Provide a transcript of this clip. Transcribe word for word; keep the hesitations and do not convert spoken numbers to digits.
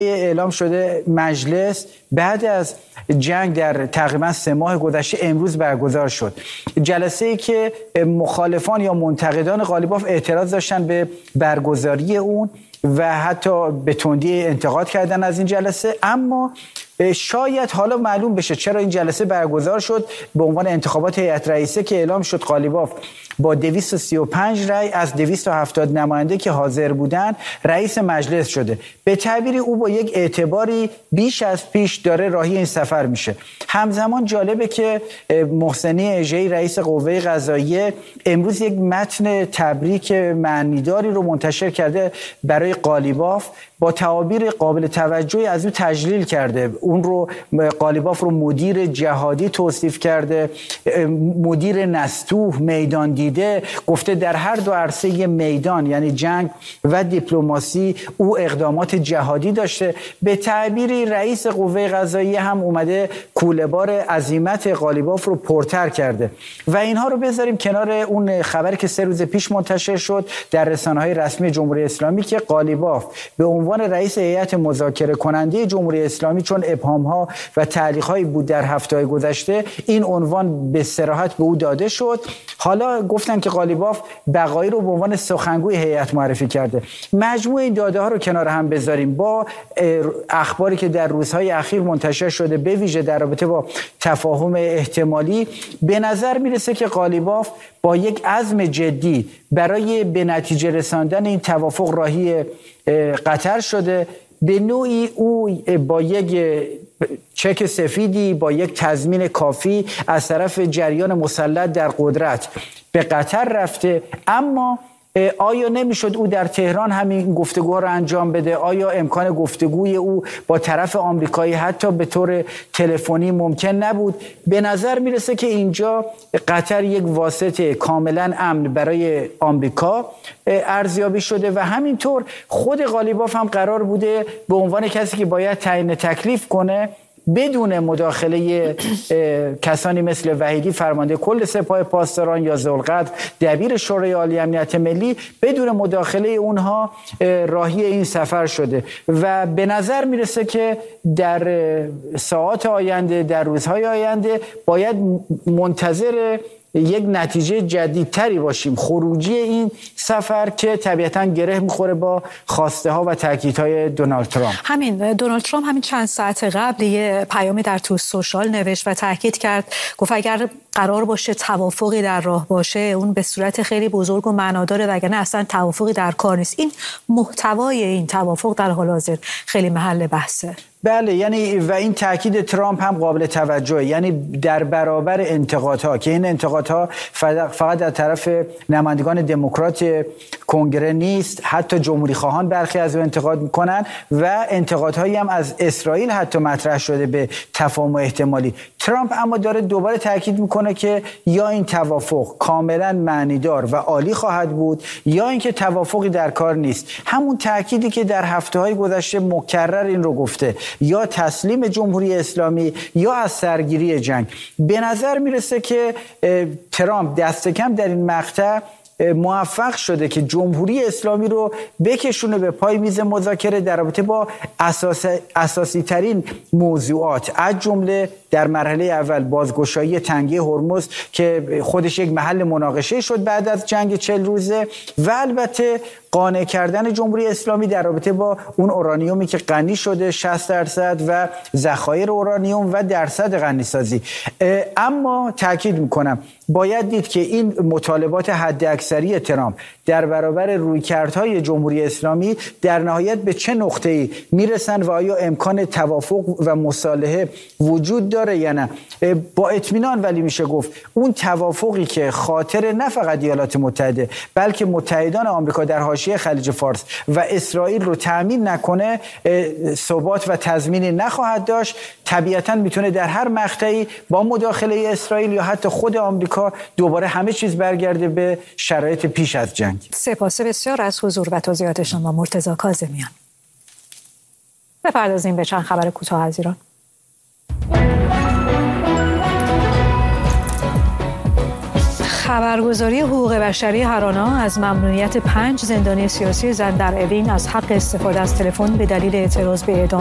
اعلام شده مجلس بعد از جنگ در تقریبا سه ماه گذشته امروز برگزار شد. جلسه ای که مخالفان یا منتقدان قالیباف اعتراض داشتن به برگزاری اون و حتی به تندی انتقاد کردن از این جلسه، اما شاید حالا معلوم بشه چرا این جلسه برگزار شد. به عنوان انتخابات هیئت رئیسه که اعلام شد، قالیباف با دویست و سی و پنج رأی از دویست و هفتاد نماینده که حاضر بودن رئیس مجلس شده. به تعبیری او با یک اعتباری بیش از پیش داره راهی این سفر میشه. همزمان جالبه که محسنی اژه‌ای رئیس قوه قضاییه امروز یک متن تبریک معنیداری رو منتشر کرده برای قالیباف، با تعابیر قابل توجهی از او تجلیل کرده. اون رو قالیباف رو مدیر جهادی توصیف کرده، مدیر نستوه، میدان دیده، گفته در هر دو عرصه میدان یعنی جنگ و دیپلماسی او اقدامات جهادی داشته. به تعبیری رئیس قوه قضاییه هم اومده کوله‌بار عزیمت قالیباف رو پرتر کرده. و اینها رو بذاریم کنار اون خبری که سه روز پیش منتشر شد در رسانه‌های رسمی جمهوری اسلامی که قالیباف به عنوان رئیس هیئت مذاکره کننده جمهوری اسلامی، چون ابهام‌ها و تعلیق‌هایی بود در هفته‌های گذشته، این عنوان به صراحت به او داده شد. حالا گفتن که قالیباف بقایی رو به عنوان سخنگوی هیئت معرفی کرده. مجموع این داده‌ها رو کنار هم بذاریم با اخباری که در روزهای اخیر منتشر شده، به ویژه در رابطه با تفاهم احتمالی، به نظر میرسه که قالیباف با یک عزم جدی برای به نتیجه رساندن این توافق راهی قطر شده. به نوعی او با یک چک سفیدی، با یک تضمین کافی از طرف جریان مسلط در قدرت به قطر رفته. اما آیا نمیشد او در تهران همین گفتگوها رو انجام بده؟ آیا امکان گفتگوی او با طرف آمریکایی حتی به طور تلفنی ممکن نبود؟ به نظر میرسه که اینجا قطر یک واسطه کاملا امن برای آمریکا ارزیابی شده و همینطور خود قالیباف هم قرار بوده به عنوان کسی که باید تعیین تکلیف کنه بدون مداخله کسانی مثل وحیدی فرمانده کل سپاه پاسداران یا ذوالقدر دبیر شورای عالی امنیت ملی، بدون مداخله اونها راهی این سفر شده و به نظر میرسه که در ساعات آینده، در روزهای آینده باید منتظر یک نتیجه جدیدتری باشیم، خروجی این سفر که طبیعتاً گره میخوره با خواسته ها و تاکیدهای دونالد ترامپ. همین دونالد ترامپ همین چند ساعت قبل یه پیامی در تو سوشال نوشت و تاکید کرد، گفت اگر قرار باشه توافقی در راه باشه اون به صورت خیلی بزرگ و معناداره، وگرنه اصلا توافقی در کار نیست. این محتوای این توافق در حال حاضر خیلی محل بحثه. بله، یعنی و این تاکید ترامپ هم قابل توجهه، یعنی در برابر انتقادها که این انتقادها فقط از طرف نمایندگان دموکرات کنگره نیست، حتی جمهوری خواهان برخی از او انتقاد میکنن و انتقادهایی هم از اسرائیل حتی مطرح شده به تفاهم احتمالی. ترامپ اما داره دوباره تاکید میکنه که یا این توافق کاملا معنیدار و عالی خواهد بود یا اینکه توافقی در کار نیست. همون تاکیدی که در هفته‌های گذشته مکرر این رو گفته، یا تسلیم جمهوری اسلامی یا از سرگیری جنگ. به نظر میرسه که ترامپ دست کم در این مقطع موفق شده که جمهوری اسلامی رو بکشونه به پای میز مذاکره در رابطه با اساس، اساسی ترین موضوعات، از جمله در مرحله اول بازگشایی تنگه هرمز که خودش یک محل مناقشه شد بعد از جنگ چهل روزه، و البته قانع کردن جمهوری اسلامی در رابطه با اون اورانیومی که غنی شده شصت درصد و ذخایر اورانیوم و درصد غنی سازی. اما تاکید میکنم باید دید که این مطالبات حداکثری ترامپ در برابر رویکردهای جمهوری اسلامی در نهایت به چه نقطه‌ای میرسن و آیا امکان توافق و مصالحه وجود داره یا نه. با اطمینان ولی میشه گفت اون توافقی که خاطر نه فقط ایالات متحده بلکه متحدان آمریکا در حاشیه خلیج فارس و اسرائیل رو تأمین نکنه ثبات و تضمینی نخواهد داشت. طبیعتاً میتونه در هر مقطعی با مداخله اسرائیل یا حتی خود آمریکا دوباره همه چیز برگرده به شرایط پیش از جنگ. سپاس بسیار از حضور و توضیحات شما مرتضی کاظمیان. بپردازیم به چند خبر کوتاه از ایران. خبرگزاری حقوق بشری هرانا از ممنوعیت پنج زندانی سیاسی زن در اوین از حق استفاده از تلفن به دلیل اعتراض به اعدام